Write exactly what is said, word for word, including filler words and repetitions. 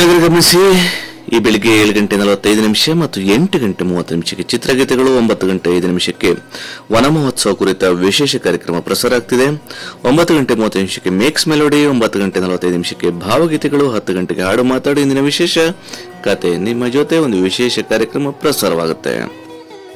ಕೆಳಗಡೆ ಗಮನಿಸಿ, ಈ ಬೆಳಿಗ್ಗೆ ಏಳು ಗಂಟೆ ನಲವತ್ತೈದು ನಿಮಿಷ ಮತ್ತು ಎಂಟು ಗಂಟೆ ಮೂವತ್ತು ನಿಮಿಷಕ್ಕೆ ಚಿತ್ರಗೀತೆಗಳು, ಒಂಬತ್ತು ಗಂಟೆ ಐದು ನಿಮಿಷಕ್ಕೆ ವನ ಮಹೋತ್ಸವ ಕುರಿತ ವಿಶೇಷ ಕಾರ್ಯಕ್ರಮ ಪ್ರಸಾರ ಆಗ್ತಿದೆ. ಒಂಬತ್ತು ಗಂಟೆ ಮೂವತ್ತು ನಿಮಿಷಕ್ಕೆ ಮೇಕ್ಸ್ ಮೆಲೋಡಿ, ಒಂಬತ್ತು ಗಂಟೆ ನಲವತ್ತೈದು ನಿಮಿಷಕ್ಕೆ ಭಾವಗೀತೆಗಳು, ಹತ್ತು ಗಂಟೆಗೆ ಹಾಡು ಮಾತಾಡಿ ಇಂದಿನ ವಿಶೇಷ ಕತೆ ನಿಮ್ಮ ಜೊತೆ ಒಂದು ವಿಶೇಷ ಕಾರ್ಯಕ್ರಮ ಪ್ರಸಾರವಾಗುತ್ತೆ.